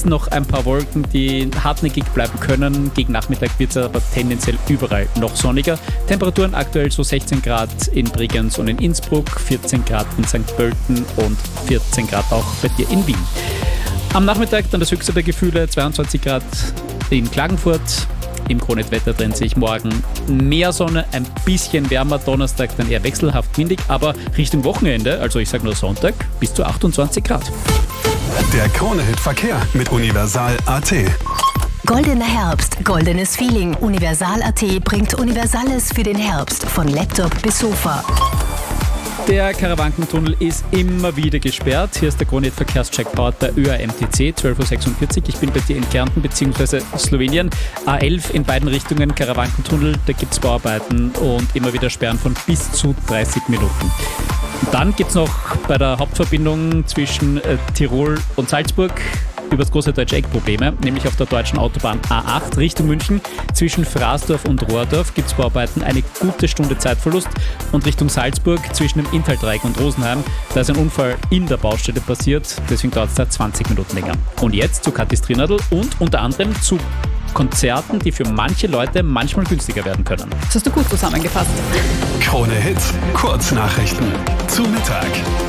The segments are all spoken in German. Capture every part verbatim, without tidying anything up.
es noch ein paar Wolken, die hartnäckig bleiben können. Gegen Nachmittag wird es aber tendenziell überall noch sonniger. Temperaturen aktuell so sechzehn Grad in Bregenz und in Innsbruck, vierzehn Grad in Sankt Pölten und vierzehn Grad auch bei dir in Wien. Am Nachmittag dann das höchste der Gefühle, zweiundzwanzig Grad in Klagenfurt. Im Kronit-Wetter trennt sich morgen mehr Sonne, ein bisschen wärmer, Donnerstag dann eher wechselhaft windig, aber Richtung Wochenende, also ich sage nur Sonntag, bis zu achtundzwanzig Grad. Der Krone-Hit-Verkehr mit Universal Punkt a t. Goldener Herbst, goldenes Feeling. Universal Punkt a t bringt Universales für den Herbst, von Laptop bis Sofa. Der Karawankentunnel ist immer wieder gesperrt. Hier ist der Krone-Hit-Verkehrscheck powered der Ö A M T C, zwölf Uhr sechsundvierzig. Ich bin bei dir in Kärnten bzw. Slowenien. A elf in beiden Richtungen, Karawankentunnel, da gibt es Bauarbeiten und immer wieder Sperren von bis zu dreißig Minuten. Dann gibt es noch bei der Hauptverbindung zwischen äh, Tirol und Salzburg über das große deutsche Eck Probleme, nämlich auf der deutschen Autobahn A acht Richtung München. Zwischen Frasdorf und Rohrdorf gibt es Bauarbeiten, eine gute Stunde Zeitverlust. Und Richtung Salzburg zwischen dem Inntal-Dreieck und Rosenheim, da ist ein Unfall in der Baustelle passiert, deswegen dauert es da zwanzig Minuten länger. Und jetzt zu Kathi Strinadl und unter anderem zu Konzerten, die für manche Leute manchmal günstiger werden können. Das hast du gut zusammengefasst. Krone Hit, Kurznachrichten zu Mittag.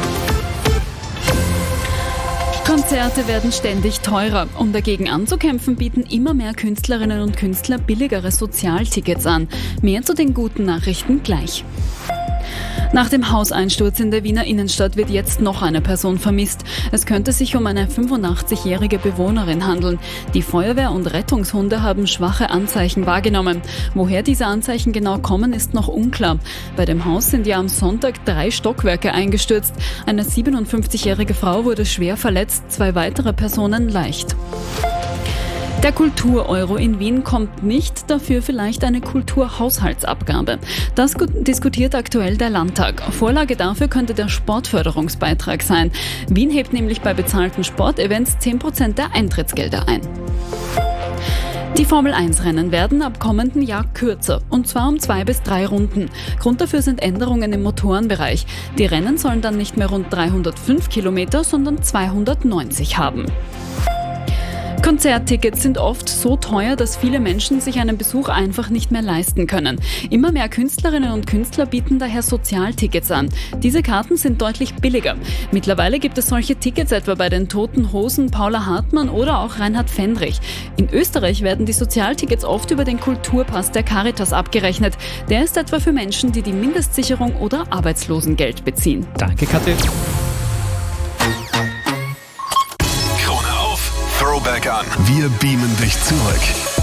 Konzerte werden ständig teurer. Um dagegen anzukämpfen, bieten immer mehr Künstlerinnen und Künstler billigere Sozialtickets an. Mehr zu den guten Nachrichten gleich. Nach dem Hauseinsturz in der Wiener Innenstadt wird jetzt noch eine Person vermisst. Es könnte sich um eine fünfundachtzigjährige Bewohnerin handeln. Die Feuerwehr und Rettungshunde haben schwache Anzeichen wahrgenommen. Woher diese Anzeichen genau kommen, ist noch unklar. Bei dem Haus sind ja am Sonntag drei Stockwerke eingestürzt. Eine siebenundfünfzigjährige Frau wurde schwer verletzt, zwei weitere Personen leicht. Der Kultur-Euro in Wien kommt nicht, dafür vielleicht eine Kulturhaushaltsabgabe. Das diskutiert aktuell der Landtag. Vorlage dafür könnte der Sportförderungsbeitrag sein. Wien hebt nämlich bei bezahlten Sportevents zehn Prozent der Eintrittsgelder ein. Die Formel eins Rennen werden ab kommenden Jahr kürzer, und zwar um zwei bis drei Runden. Grund dafür sind Änderungen im Motorenbereich. Die Rennen sollen dann nicht mehr rund dreihundertfünf Kilometer, sondern zweihundertneunzig haben. Konzerttickets sind oft so teuer, dass viele Menschen sich einen Besuch einfach nicht mehr leisten können. Immer mehr Künstlerinnen und Künstler bieten daher Sozialtickets an. Diese Karten sind deutlich billiger. Mittlerweile gibt es solche Tickets etwa bei den Toten Hosen, Paula Hartmann oder auch Reinhard Fendrich. In Österreich werden die Sozialtickets oft über den Kulturpass der Caritas abgerechnet. Der ist etwa für Menschen, die die Mindestsicherung oder Arbeitslosengeld beziehen. Danke, Kathi. Throwback an. Wir beamen dich zurück.